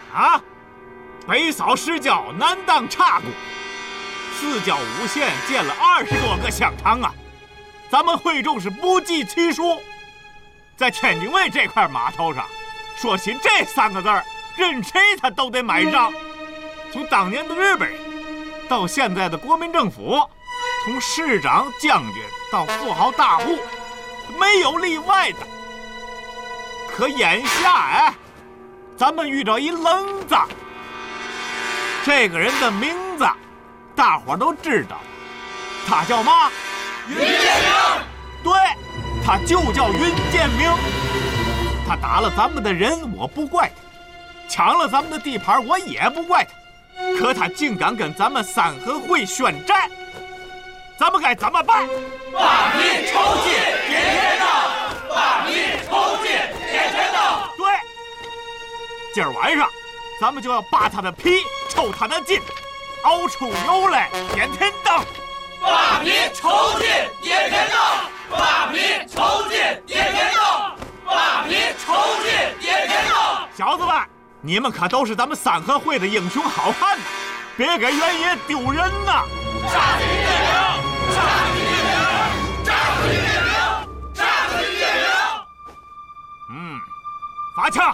啊，北扫十教，南当岔骨，四教五县建了20多个香堂啊！咱们会众是不计其数。在天津卫这块码头上，说起这3个字儿，任谁他都得买账。从当年的日本人，到现在的国民政府，从市长、将军到富豪大户，没有例外的。可眼下咱们遇到一愣子。这个人的名字大伙都知道，他叫嘛？ 云建明。 对，他就叫云建明。他打了咱们的人，我不怪他；抢了咱们的地盘，我也不怪他。可他竟敢跟咱们三合会宣战，咱们该怎么办？ 罢免抽筋，点天道！罢免抽筋，点天道！ 对，今儿晚上咱们就要扒他的皮，抽他的筋，熬出油来，点天道！ 罢免抽筋，点天道！罢免抽筋，点天道！罢免抽筋，点天道！ 小子们，你们可都是咱们三合会的英雄好汉呐，别给原野丢人呐！ 杀死云建明！杀死云建明！杀死云建明！杀死云建明！ 发枪！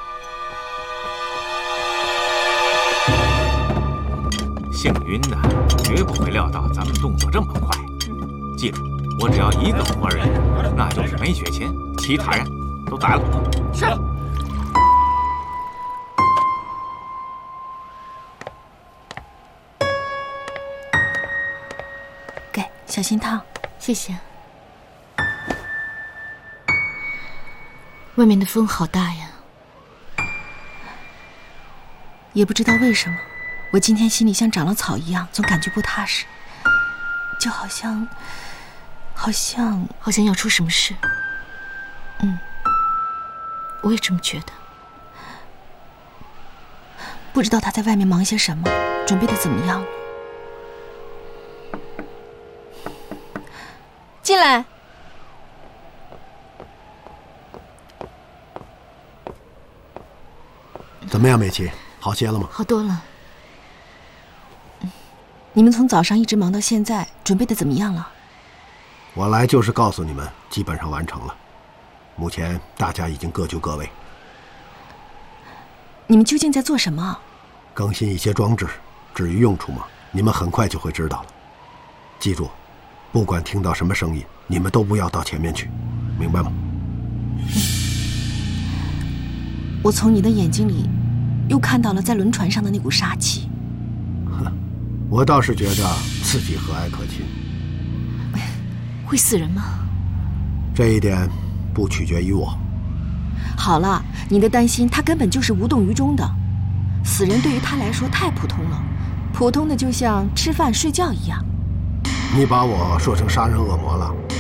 幸运呐，绝不会料到咱们动作这么快。记住，我只要一个活人，那就是没血钱，其他人都宰了。 是。 给小心烫， 谢谢。外面的风好大呀。 也不知道为什么，我今天心里像长了草一样，总感觉不踏实，就好像要出什么事。我也这么觉得。 不知道他在外面忙些什么，准备的怎么样了。进来。 怎么样，美琪？好些了吗？ 好多了。 你们从早上一直忙到现在，准备的怎么样了？ 我来就是告诉你们，基本上完成了。目前大家已经各就各位。 你们究竟在做什么？ 更新一些装置，至于用处吗？你们很快就会知道了。记住，不管听到什么声音，你们都不要到前面去，明白吗？ 我从你的眼睛里又看到了在轮船上的那股杀气。 我倒是觉得刺激和蔼可亲。 会死人吗？ 这一点不取决于我。 好了，你的担心他根本就是无动于衷的。死人对于他来说太普通了，普通的就像吃饭睡觉一样。 你把我说成杀人恶魔了？